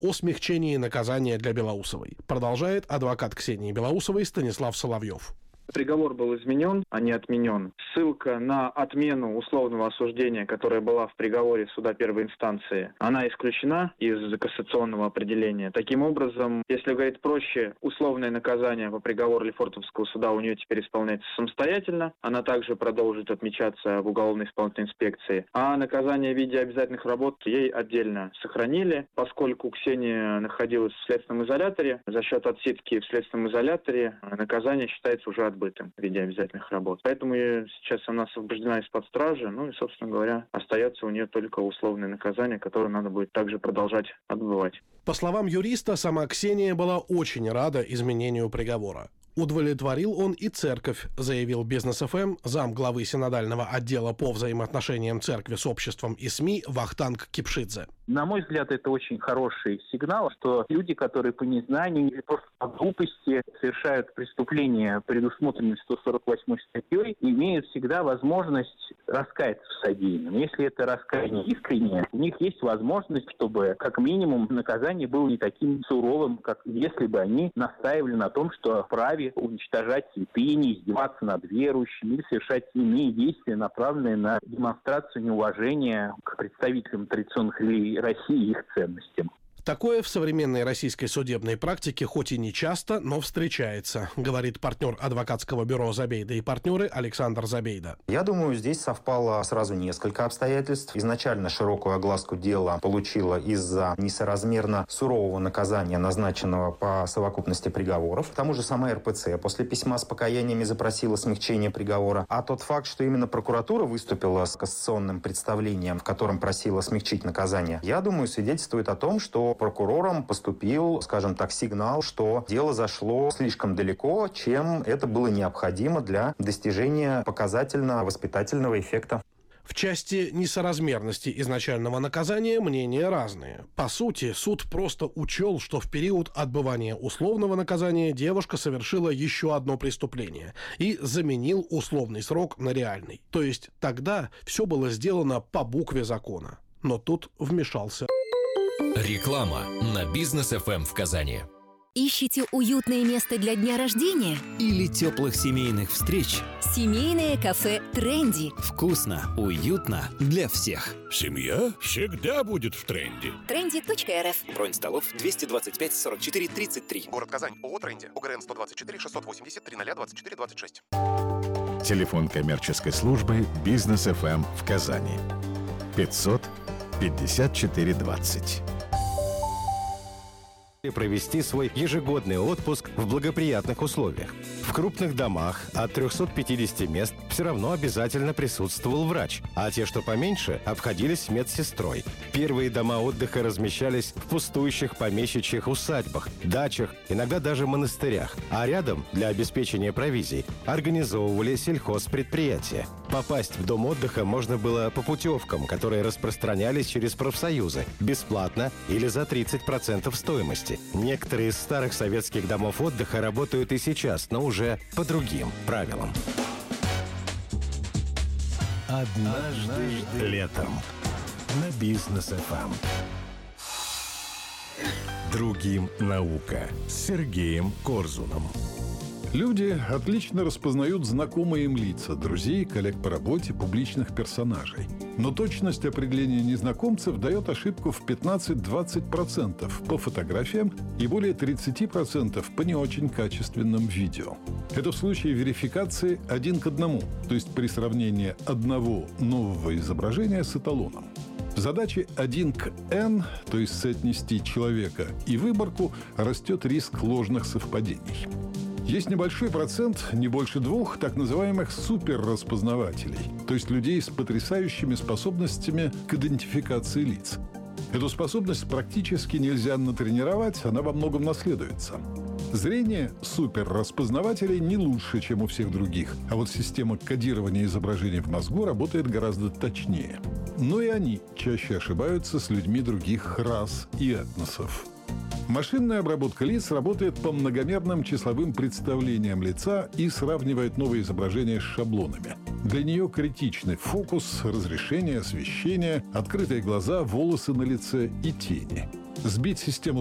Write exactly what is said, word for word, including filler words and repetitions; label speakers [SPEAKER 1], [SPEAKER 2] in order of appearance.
[SPEAKER 1] о смягчении наказания для Белоусовой. Продолжает адвокат Ксении Белоусовой Станислав Соловьев.
[SPEAKER 2] Приговор был изменен, а не отменен. Ссылка на отмену условного осуждения, которая была в приговоре суда первой инстанции, она исключена из кассационного определения. Таким образом, если говорить проще, условное наказание по приговору Лефортовского суда у нее теперь исполняется самостоятельно. Она также продолжит отмечаться в уголовной исполнительной инспекции. А наказание в виде обязательных работ ей отдельно сохранили, поскольку Ксения находилась в следственном изоляторе. За счет отсидки в следственном изоляторе наказание считается уже отбытым в виде обязательных работ. Поэтому сейчас она освобождена из-под стражи, ну и, собственно говоря, остается у нее только условное наказание, которое надо будет также продолжать отбывать.
[SPEAKER 1] По словам юриста, сама Ксения была очень рада изменению приговора. Удовлетворил он и церковь, заявил Бизнес эф эм зам главы синодального отдела по взаимоотношениям церкви с обществом и СМИ Вахтанг Кипшидзе.
[SPEAKER 3] На мой взгляд, это очень хороший сигнал, что люди, которые по незнанию или просто по глупости совершают преступления, предусмотренные сто сорок восьмой статьей, имеют всегда возможность раскаяться в содеянном. Если это раскаяние искреннее, у них есть возможность, чтобы как минимум наказание было не таким суровым, как если бы они настаивали на том, что вправе уничтожать святыни, издеваться над верующими или совершать иные действия, направленные на демонстрацию неуважения к представителям традиционных религий России и их ценностям.
[SPEAKER 1] Такое в современной российской судебной практике хоть и не часто, но встречается, говорит партнер адвокатского бюро «Забейда и партнеры» Александр Забейда.
[SPEAKER 4] Я думаю, здесь совпало сразу несколько обстоятельств. Изначально широкую огласку дела получила из-за несоразмерно сурового наказания, назначенного по совокупности приговоров. К тому же сама эр пэ цэ после письма с покаяниями запросила смягчение приговора. А тот факт, что именно прокуратура выступила с кассационным представлением, в котором просила смягчить наказание, я думаю, свидетельствует о том, что прокурором поступил, скажем так, сигнал, что дело зашло слишком далеко, чем это было необходимо для достижения показательно-воспитательного эффекта.
[SPEAKER 1] В части несоразмерности изначального наказания мнения разные. По сути, суд просто учел, что в период отбывания условного наказания девушка совершила еще одно преступление и заменил условный срок на реальный. То есть тогда все было сделано по букве закона. Но тут вмешался
[SPEAKER 5] реклама на Бизнес эф эм в Казани.
[SPEAKER 6] Ищите уютное место для дня рождения?
[SPEAKER 7] Или теплых семейных встреч?
[SPEAKER 6] Семейное кафе «Тренди».
[SPEAKER 7] Вкусно, уютно для всех.
[SPEAKER 8] Семья всегда будет в тренде.
[SPEAKER 6] тренди точка эр эф.
[SPEAKER 7] Бронь столов двести двадцать пять сорок четыре тридцать три.
[SPEAKER 9] Город Казань. ООО «Тренди». ОГРН сто двадцать четыре шестьсот восемьдесят три ноль двадцать четыре двадцать шесть.
[SPEAKER 10] Телефон коммерческой службы Бизнес эф эм в Казани. пятьсот пятьдесят четыре двадцать.
[SPEAKER 11] Провести свой ежегодный отпуск в благоприятных условиях. В крупных домах от трехсот пятидесяти мест все равно обязательно присутствовал врач, а те, что поменьше, обходились медсестрой. Первые дома отдыха размещались в пустующих помещичьих усадьбах, дачах, иногда даже монастырях, а рядом, для обеспечения провизией, организовывали сельхозпредприятия. Попасть в дом отдыха можно было по путевкам, которые распространялись через профсоюзы, бесплатно или за тридцать процентов стоимости. Некоторые из старых советских домов отдыха работают и сейчас, но уже по другим правилам.
[SPEAKER 10] Однажды летом на Бизнес эф эм. Другим наука с Сергеем Корзуном.
[SPEAKER 12] Люди отлично распознают знакомые им лица, друзей, коллег по работе, публичных персонажей. Но точность определения незнакомцев дает ошибку в пятнадцать-двадцать процентов по фотографиям и более тридцать процентов по не очень качественным видео. Это в случае верификации один к одному, то есть при сравнении одного нового изображения с эталоном. В задаче один к эн, то есть соотнести человека и выборку, растет риск ложных совпадений. Есть небольшой процент, не больше двух, так называемых суперраспознавателей, то есть людей с потрясающими способностями к идентификации лиц. Эту способность практически нельзя натренировать, она во многом наследуется. Зрение суперраспознавателей не лучше, чем у всех других, а вот система кодирования изображений в мозгу работает гораздо точнее. Но и они чаще ошибаются с людьми других рас и этносов. Машинная обработка лиц работает по многомерным числовым представлениям лица и сравнивает новые изображения с шаблонами. Для нее критичны фокус, разрешение, освещение, открытые глаза, волосы на лице и тени. Сбить систему